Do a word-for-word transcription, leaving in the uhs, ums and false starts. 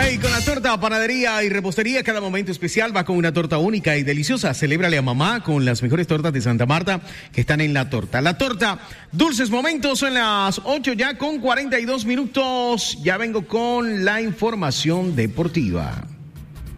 Hey, con la torta, panadería y repostería, cada momento especial va con una torta única y deliciosa. Celébrale a mamá con las mejores tortas de Santa Marta que están en La Torta. La Torta, dulces momentos, son las ocho ya con cuarenta y dos minutos. Ya vengo con la información deportiva.